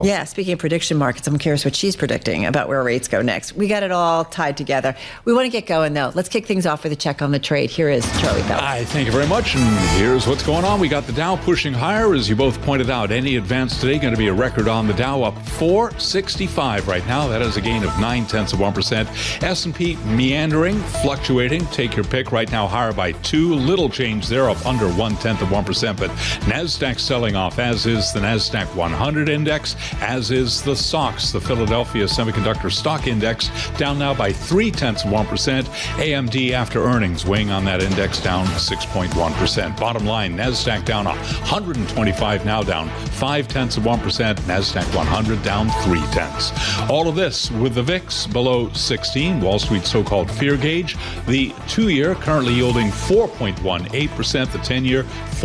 Yeah, speaking of prediction markets, I'm curious what she's predicting about where rates go next. We got it all tied together. We want to get going, though. Let's kick things off with a check on the trade. Here is Charlie Pellet. Hi, thank you very much. And here's what's going on. We got the Dow pushing higher, as you both pointed out. Any advance today going to be a record on the Dow, up 465 right now. That is a gain of 0.9%. S&P meandering, fluctuating. Take your pick. Right now, higher by 2. Little change there, up under 0.1%. But NASDAQ selling off, as is the NASDAQ 100 index. As is the SOX, the Philadelphia Semiconductor Stock Index, down now by 0.3%. AMD after earnings weighing on that index, down 6.1%. Bottom line, NASDAQ down 125 now, down 0.5%. NASDAQ 100 down 0.3. All of this with the VIX below 16, Wall Street's so-called fear gauge. The 2-year currently yielding 4.18%, the 10-year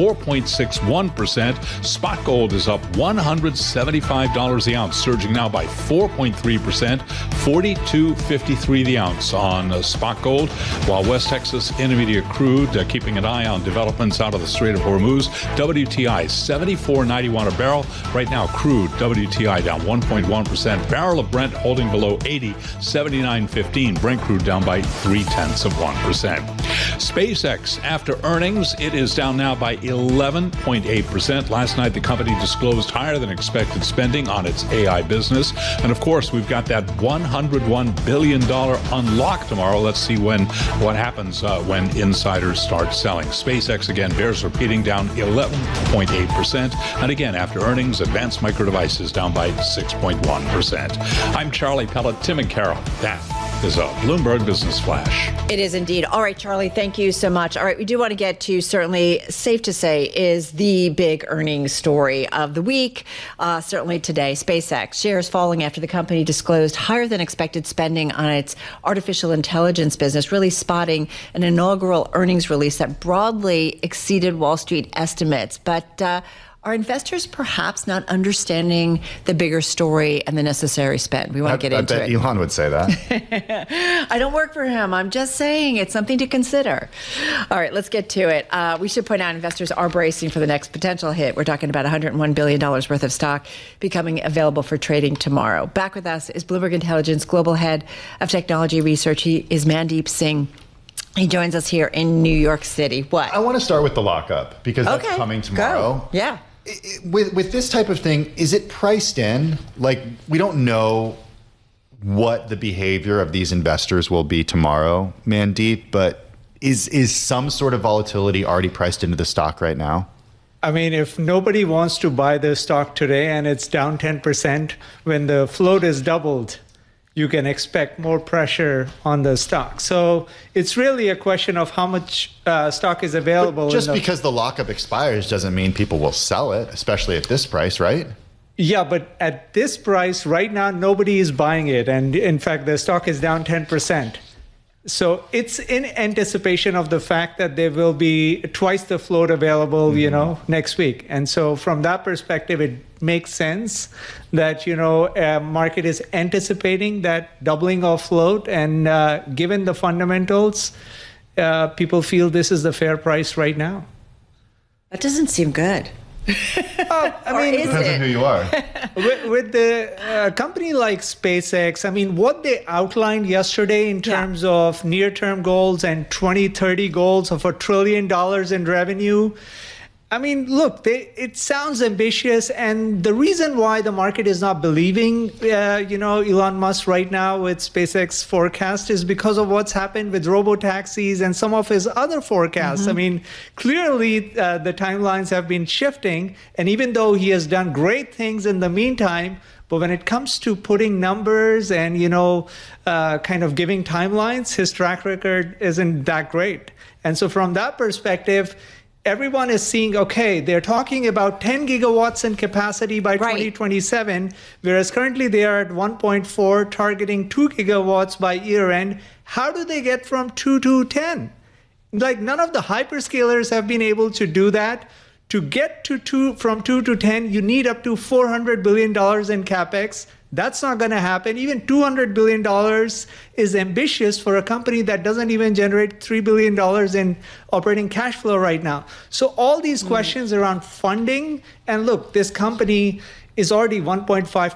4.61%. Spot gold is up $175 the ounce, surging now by 4.3%, $42.53 the ounce on spot gold, while West Texas Intermediate crude keeping an eye on developments out of the Strait of Hormuz. WTI $74.91 a barrel. Right now, crude WTI down 1.1%. Barrel of Brent holding below 80, $79.15. Brent crude down by 0.3%. SpaceX after earnings, it is down now by 11.8%. Last night, the company disclosed higher than expected spending on its AI business. And of course, we've got that $101 billion unlock tomorrow. Let's see what happens when insiders start selling. SpaceX, again, bears repeating, down 11.8%. And again, after earnings, Advanced Micro Devices down by 6.1%. I'm Charlie Pellet, Tim and Carol. That is a Bloomberg Business Flash. It is indeed. All right, Charlie, thank you so much. All right, we do want to get to, certainly safe to say, is the big earnings story of the week. Certainly today, SpaceX shares falling after the company disclosed higher than expected spending on its artificial intelligence business, really spotting an inaugural earnings release that broadly exceeded Wall Street estimates. But are investors perhaps not understanding the bigger story and the necessary spend? We want to get into it. I bet Elon would say that. I don't work for him. I'm just saying it's something to consider. All right, let's get to it. We should point out investors are bracing for the next potential hit. We're talking about $101 billion worth of stock becoming available for trading tomorrow. Back with us is Bloomberg Intelligence Global Head of Technology Research. He is Mandeep Singh. He joins us here in New York City. What? I want to start with the lockup because that's coming tomorrow. Go. Yeah. With this type of thing, is it priced in? Like, we don't know what the behavior of these investors will be tomorrow, Mandeep, but is some sort of volatility already priced into the stock right now? I mean, if nobody wants to buy the stock today and it's down 10%, when the float is doubled, you can expect more pressure on the stock. So it's really a question of how much stock is available. But just because the lockup expires doesn't mean people will sell it, especially at this price, right? Yeah, but at this price right now, nobody is buying it. And in fact, the stock is down 10%. So it's in anticipation of the fact that there will be twice the float available, next week. And so from that perspective, it makes sense that, market is anticipating that doubling of float. And given the fundamentals, people feel this is the fair price right now. That doesn't seem good. Depends on who you are. With the company like SpaceX, what they outlined yesterday in terms of near-term goals and 2030 goals of $1 trillion in revenue, look, it sounds ambitious, and the reason why the market is not believing, Elon Musk right now with SpaceX forecast is because of what's happened with robotaxis and some of his other forecasts. Clearly the timelines have been shifting, and even though he has done great things in the meantime, but when it comes to putting numbers and, kind of giving timelines, his track record isn't that great. And so from that perspective, everyone is seeing, okay, they're talking about 10 gigawatts in capacity by 2027, whereas currently they are at 1.4, targeting 2 gigawatts by year end. How do they get from 2 to 10? Like, none of the hyperscalers have been able to do that. To get to from 2 to 10, you need up to $400 billion in capex. That's not going to happen. Even $200 billion is ambitious for a company that doesn't even generate $3 billion in operating cash flow right now. So all these questions around funding, and look, this company is already 1.5